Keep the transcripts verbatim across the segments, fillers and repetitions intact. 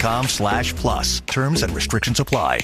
com slash plus. Terms and restrictions apply.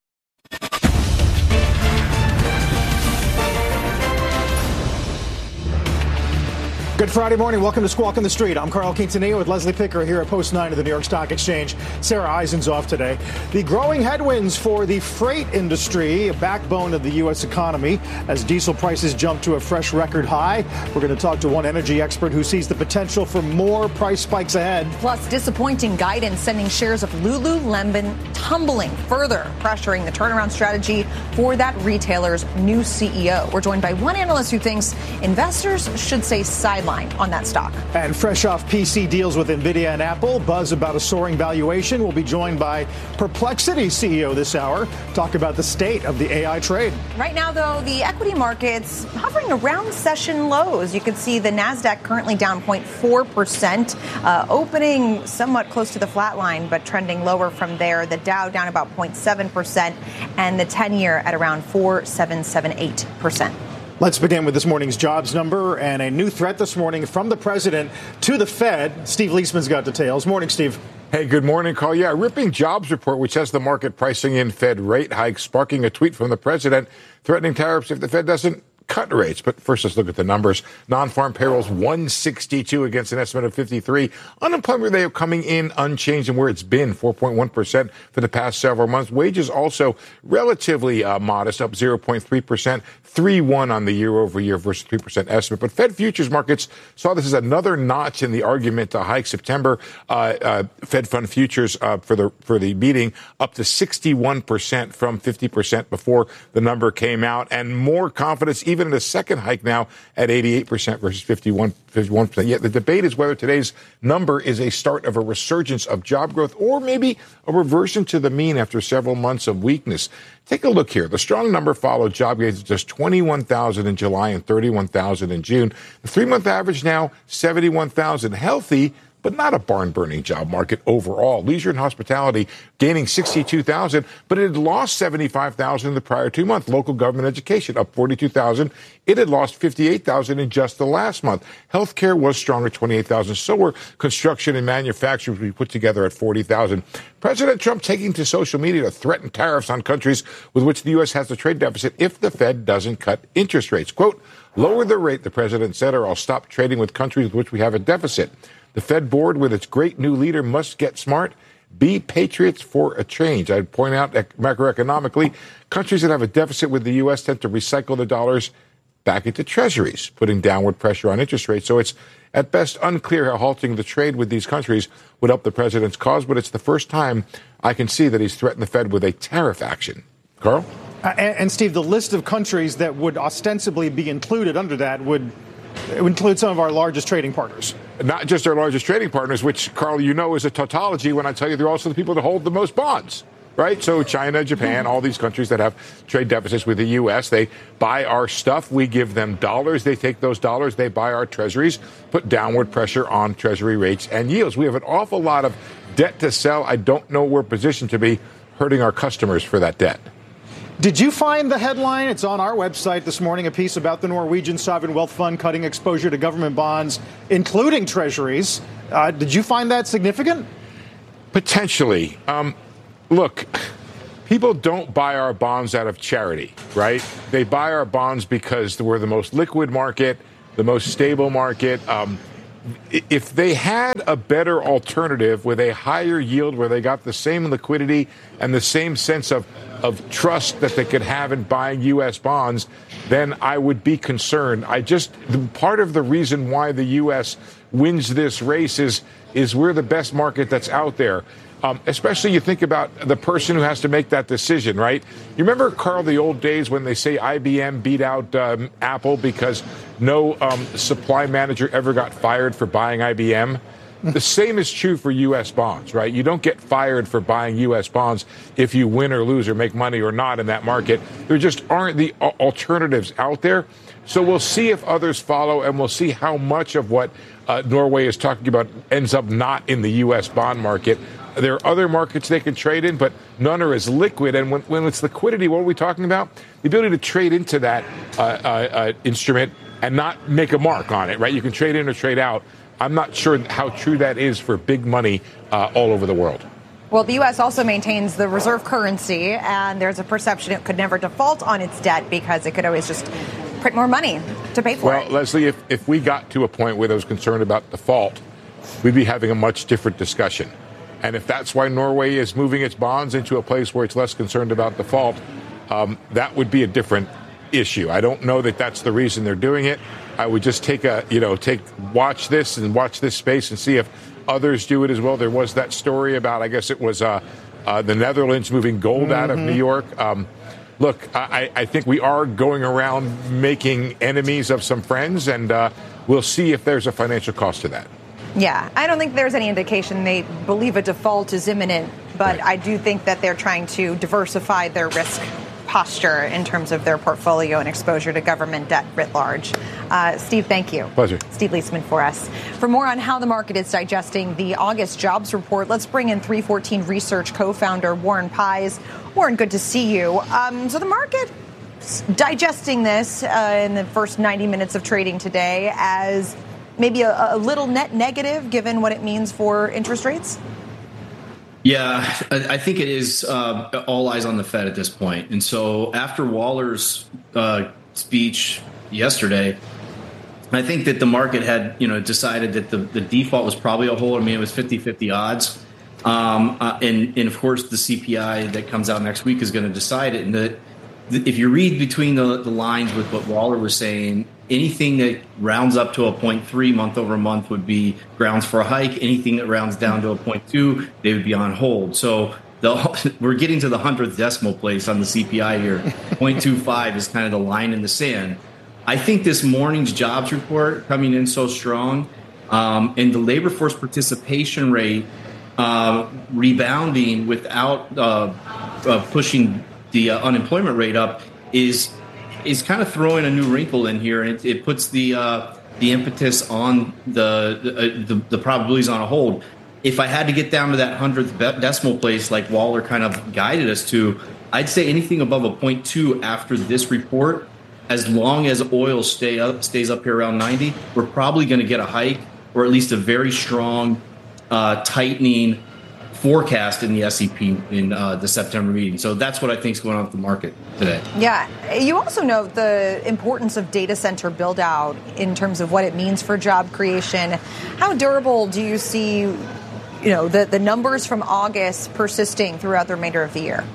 Good Friday morning. Welcome to Squawk on the Street. I'm Carl Quintanilla with Leslie Picker here at Post nine of the New York Stock Exchange. Sarah Eisen's off today. The growing headwinds for the freight industry, a backbone of the U S economy, as diesel prices jump to a fresh record high. We're going to talk to one energy expert who sees the potential for more price spikes ahead. Plus, disappointing guidance sending shares of Lululemon tumbling, further pressuring the turnaround strategy for that retailer's new C E O. We're joined by one analyst who thinks investors should stay sidelined on that stock. And fresh off P C deals with NVIDIA and Apple, buzz about a soaring valuation. We'll be joined by Perplexity C E O this hour. Talk about the state of the A I trade. Right now, though, the equity market's hovering around session lows. You can see the NASDAQ currently down zero point four percent, uh, opening somewhat close to the flat line, but trending lower from there. The Dow down about zero point seven percent, and the ten-year at around four point seven seven eight percent. Let's begin with this morning's jobs number and a new threat this morning from the president to the Fed. Steve Leisman's got details. Morning, Steve. Hey, good morning, Carl. Yeah, ripping jobs report, which has the market pricing in Fed rate hikes, sparking a tweet from the president threatening tariffs if the Fed doesn't cut rates. But first, let's look at the numbers. Non-farm payrolls one sixty-two against an estimate of fifty-three. Unemployment rate coming in unchanged and where it's been, four point one percent for the past several months. Wages also relatively uh, modest, up zero point three percent, three point one on the year over year versus three percent estimate. But Fed futures markets saw this as another notch in the argument to hike. September uh, uh, Fed fund futures uh, for the for the meeting up to sixty-one percent from fifty percent before the number came out, and more confidence even in a second hike now at eighty-eight percent versus fifty-one percent. Yet the debate is whether today's number is a start of a resurgence of job growth or maybe a reversion to the mean after several months of weakness. Take a look here. The strong number followed job gains of just twenty-one thousand in July and thirty-one thousand in June. The three-month average now seventy-one thousand. Healthy, but not a barn-burning job market overall. Leisure and hospitality gaining sixty-two thousand, but it had lost seventy-five thousand in the prior two months. Local government education up forty-two thousand. It had lost fifty-eight thousand in just the last month. Healthcare was stronger, twenty-eight thousand. So were construction and manufacturing, we put together at forty thousand. President Trump taking to social media to threaten tariffs on countries with which the U S has a trade deficit if the Fed doesn't cut interest rates. Quote, lower the rate, the president said, or I'll stop trading with countries with which we have a deficit. The Fed board, with its great new leader, must get smart, be patriots for a change. I'd point out that macroeconomically, countries that have a deficit with the U S tend to recycle the dollars back into treasuries, putting downward pressure on interest rates. So it's at best unclear how halting the trade with these countries would help the president's cause, but it's the first time I can see that he's threatened the Fed with a tariff action. Carl? Uh, and, and Steve, the list of countries that would ostensibly be included under that would, would include some of our largest trading partners. Not just our largest trading partners, which, Carl, you know is a tautology when I tell you they're also the people that hold the most bonds, right? So China, Japan, all these countries that have trade deficits with the U S, they buy our stuff. We give them dollars. They take those dollars. They buy our treasuries, put downward pressure on treasury rates and yields. We have an awful lot of debt to sell. I don't know we're positioned to be hurting our customers for that debt. Did you find the headline? It's on our website this morning, a piece about the Norwegian Sovereign Wealth Fund cutting exposure to government bonds, including treasuries. Uh, did you find that significant? Potentially. Um, look, people don't buy our bonds out of charity, right? They buy our bonds because we're the most liquid market, the most stable market. Um, if they had a better alternative with a higher yield where they got the same liquidity and the same sense of, of trust that they could have in buying U S bonds, then I would be concerned. I just, the, part of the reason why the U S wins this race is, is we're the best market that's out there. Um, especially you think about the person who has to make that decision, right? You remember, Carl, the old days when they say I B M beat out um, Apple because no um, supply manager ever got fired for buying I B M? The same is true for U S bonds, right? You don't get fired for buying U S bonds if you win or lose or make money or not in that market. There just aren't the alternatives out there. So we'll see if others follow, and we'll see how much of what uh, Norway is talking about ends up not in the U S bond market. There are other markets they can trade in, but none are as liquid. And when, when it's liquidity, what are we talking about? The ability to trade into that uh, uh, uh, instrument and not make a mark on it, right? You can trade in or trade out. I'm not sure how true that is for big money uh, all over the world. Well, the U S also maintains the reserve currency, and there's a perception it could never default on its debt because it could always just print more money to pay for well, it. Well, Leslie, if, if we got to a point where there was concern about default, we'd be having a much different discussion. And if that's why Norway is moving its bonds into a place where it's less concerned about default, um, that would be a different issue. I don't know that that's the reason they're doing it. I would just take a, you know, take watch this and watch this space and see if others do it as well. There was that story about, I guess it was uh, uh, the Netherlands moving gold mm-hmm. out of New York. Um, look, I, I think we are going around making enemies of some friends, and uh, we'll see if there's a financial cost to that. Yeah, I don't think there's any indication they believe a default is imminent, but right. I do think that they're trying to diversify their risk posture in terms of their portfolio and exposure to government debt writ large. Uh, Steve, thank you. Pleasure. Steve Liesman for us. For more on how the market is digesting the August jobs report, let's bring in three fourteen Research co-founder Warren Pies. Warren, good to see you. Um, so the market digesting this uh, in the first ninety minutes of trading today as maybe a, a little net negative given what it means for interest rates? Yeah, I think it is uh, all eyes on the Fed at this point. And so after Waller's uh, speech yesterday, I think that the market had, you know, decided that the, the default was probably a hold. I mean, it was fifty-fifty odds. Um, uh, and, and, of course, the C P I that comes out next week is going to decide it. And the, the, if you read between the, the lines with what Waller was saying, anything that rounds up to a point three month over month would be grounds for a hike. Anything that rounds down to a point two, they would be on hold. So the, we're getting to the hundredth decimal place on the C P I here. point two five is kind of the line in the sand. I think this morning's jobs report coming in so strong, um, and the labor force participation rate uh, rebounding without uh, uh, pushing the uh, unemployment rate up is is kind of throwing a new wrinkle in here, and it, it puts the uh, the impetus on the the, uh, the the probabilities on a hold. If I had to get down to that hundredth decimal place, like Waller kind of guided us to, I'd say anything above a point two after this report, as long as oil stay up, stays up here around ninety, we're probably going to get a hike or at least a very strong uh, tightening forecast in the S E P in uh, the September meeting. So that's what I think is going on with the market today. Yeah. You also note the importance of data center build out in terms of what it means for job creation. How durable do you see, you know, the, the numbers from August persisting throughout the remainder of the year?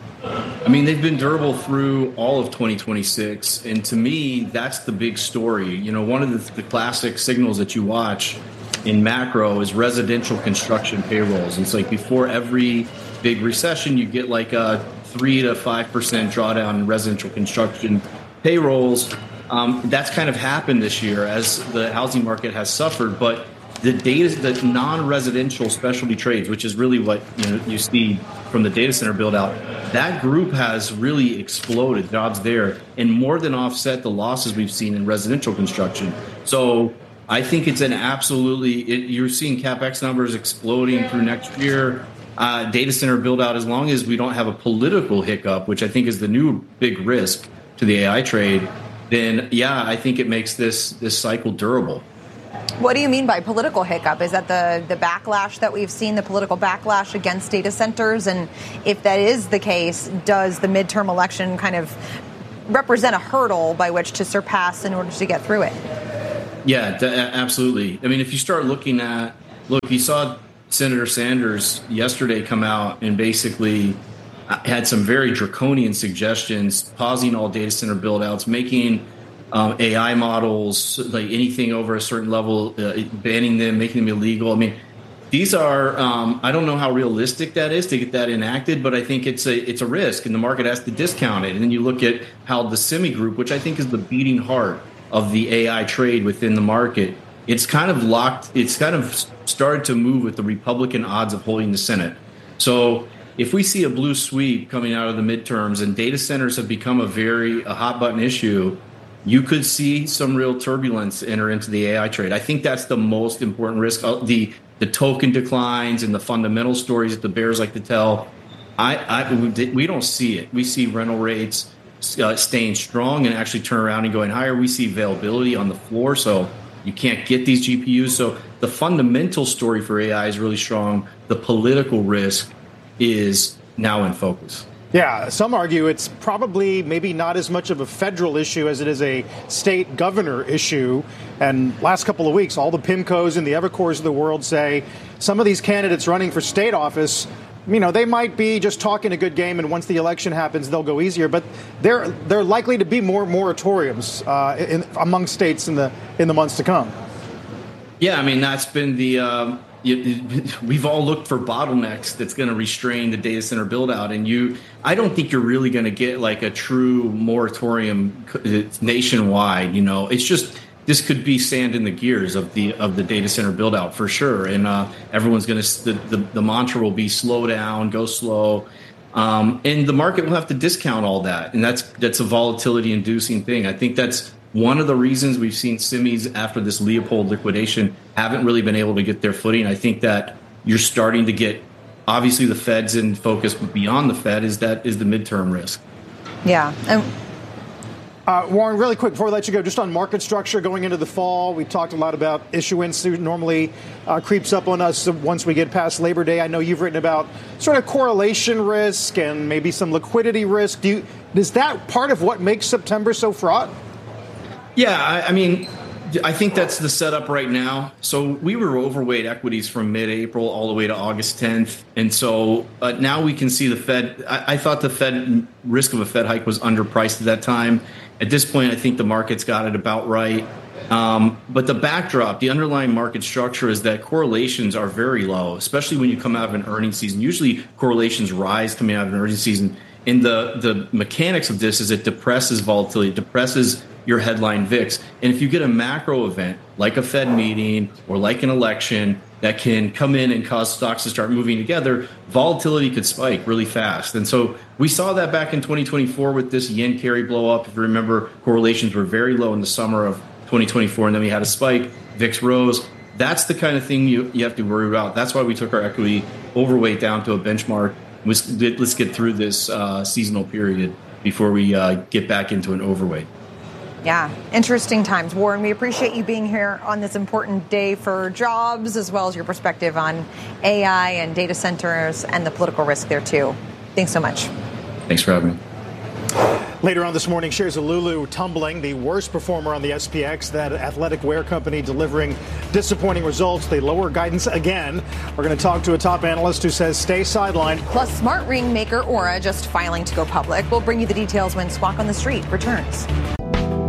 I mean, they've been durable through all of twenty twenty-six. And to me, that's the big story. You know, one of the, the classic signals that you watch in macro is residential construction payrolls. It's like before every big recession, you get like a three to five percent drawdown in residential construction payrolls. Um, that's kind of happened this year as the housing market has suffered. But the data, the non-residential specialty trades, which is really what you know you see from the data center build out, that group has really exploded. Jobs there and more than offset the losses we've seen in residential construction. So I think it's an absolutely, it, you're seeing CapEx numbers exploding through next year. Uh, data center build out, as long as we don't have a political hiccup, which I think is the new big risk to the A I trade, then yeah, I think it makes this this cycle durable. What do you mean by political hiccup? Is that the, the backlash that we've seen, the political backlash against data centers? And if that is the case, does the midterm election kind of represent a hurdle by which to surpass in order to get through it? Yeah, th- absolutely. I mean, if you start looking at, look, you saw Senator Sanders yesterday come out and basically had some very draconian suggestions, pausing all data center build-outs, making um, A I models, like anything over a certain level, uh, banning them, making them illegal. I mean, these are, um, I don't know how realistic that is to get that enacted, but I think it's a it's a risk, and the market has to discount it. And then you look at how the semi group, which I think is the beating heart of the A I trade within the market, it's kind of locked, it's kind of started to move with the Republican odds of holding the Senate. So if we see a blue sweep coming out of the midterms and data centers have become a very a hot button issue, you could see some real turbulence enter into the A I trade. I think that's the most important risk. The the token declines and the fundamental stories that the bears like to tell, I, I we don't see it. We see rental rates Uh, staying strong and actually turn around and going higher. We see availability on the floor, so you can't get these G P Us. So the fundamental story for A I is really strong. The political risk is now in focus. Yeah, some argue it's probably maybe not as much of a federal issue as it is a state governor issue. And last couple of weeks, all the PIMCOs and the Evercores of the world say some of these candidates running for state office, you know, they might be just talking a good game, and once the election happens, they'll go easier. But there, there are likely to be more moratoriums uh, in, among states in the in the months to come. Yeah, I mean, that's been the uh, you, we've all looked for bottlenecks that's going to restrain the data center build out. And you, I don't think you're really going to get like a true moratorium nationwide. You know, it's just this could be sand in the gears of the of the data center build out for sure. And uh, everyone's going to the, the the mantra will be slow down, go slow. Um, and the market will have to discount all that. And that's that's a volatility inducing thing. I think that's one of the reasons we've seen semis after this Leopold liquidation haven't really been able to get their footing. I think that you're starting to get, obviously the Fed's in focus, but beyond the Fed is that is the midterm risk. Yeah. And Uh, Warren, really quick before we let you go, just on market structure going into the fall, we talked a lot about issuance normally uh, creeps up on us once we get past Labor Day. I know you've written about sort of correlation risk and maybe some liquidity risk. Do you, is that part of what makes September so fraught? Yeah, I, I mean, I think that's the setup right now. So we were overweight equities from mid-April all the way to August tenth. And so uh, now we can see the Fed. I, I thought the Fed risk of a Fed hike was underpriced at that time. At this point, I think the market's got it about right. Um, but the backdrop, the underlying market structure is that correlations are very low, especially when you come out of an earnings season. Usually correlations rise coming out of an earnings season. And the, the mechanics of this is it depresses volatility, it depresses your headline V I X. And if you get a macro event like a Fed meeting or like an election that can come in and cause stocks to start moving together, volatility could spike really fast. And so we saw that back in twenty twenty-four with this yen carry blow up. If you remember, correlations were very low in the summer of twenty twenty-four, and then we had a spike, V I X rose. That's the kind of thing you, you have to worry about. That's why we took our equity overweight down to a benchmark. Let's get through this uh, seasonal period before we uh, get back into an overweight. Yeah, interesting times. Warren, we appreciate you being here on this important day for jobs, as well as your perspective on A I and data centers and the political risk there, too. Thanks so much. Thanks for having me. Later on this morning, shares of Lulu tumbling, the worst performer on the S P X, that athletic wear company delivering disappointing results. They lower guidance again. We're going to talk to a top analyst who says stay sidelined. Plus, smart ring maker Aura just filing to go public. We'll bring you the details when Squawk on the Street returns.